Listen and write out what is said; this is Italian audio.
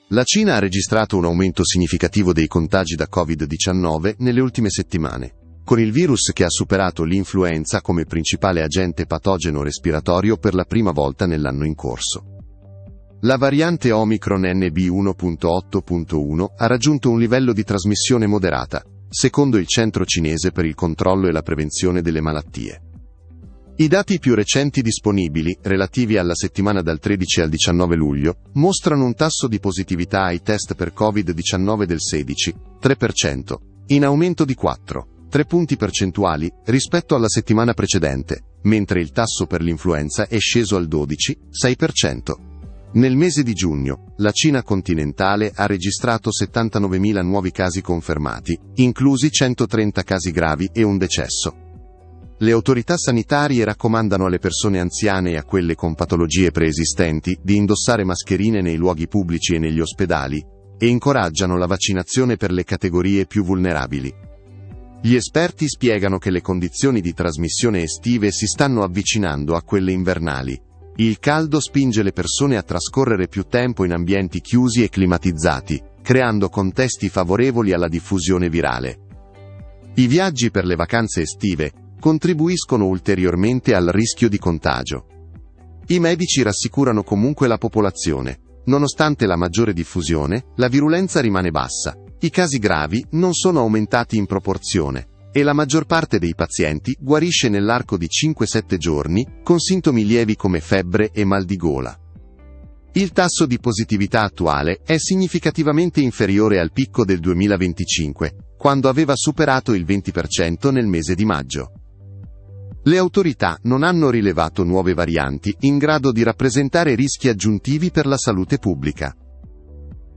La Cina ha registrato un aumento significativo dei contagi da Covid-19 nelle ultime settimane, con il virus che ha superato l'influenza come principale agente patogeno respiratorio per la prima volta nell'anno in corso. La variante Omicron NB1.8.1 ha raggiunto un livello di trasmissione moderata, secondo il Centro Cinese per il controllo e la prevenzione delle malattie. I dati più recenti disponibili, relativi alla settimana dal 13 al 19 luglio, mostrano un tasso di positività ai test per Covid-19 del 16,3%, in aumento di 4,3 punti percentuali rispetto alla settimana precedente, mentre il tasso per l'influenza è sceso al 12,6%. Nel mese di giugno, la Cina continentale ha registrato 79.000 nuovi casi confermati, inclusi 130 casi gravi e un decesso. Le autorità sanitarie raccomandano alle persone anziane e a quelle con patologie preesistenti di indossare mascherine nei luoghi pubblici e negli ospedali, e incoraggiano la vaccinazione per le categorie più vulnerabili. Gli esperti spiegano che le condizioni di trasmissione estive si stanno avvicinando a quelle invernali. Il caldo spinge le persone a trascorrere più tempo in ambienti chiusi e climatizzati, creando contesti favorevoli alla diffusione virale. I viaggi per le vacanze estive contribuiscono ulteriormente al rischio di contagio. I medici rassicurano comunque la popolazione. Nonostante la maggiore diffusione, la virulenza rimane bassa, i casi gravi non sono aumentati in proporzione, e la maggior parte dei pazienti guarisce nell'arco di 5-7 giorni, con sintomi lievi come febbre e mal di gola. Il tasso di positività attuale è significativamente inferiore al picco del 2025, quando aveva superato il 20% nel mese di maggio. Le autorità non hanno rilevato nuove varianti in grado di rappresentare rischi aggiuntivi per la salute pubblica.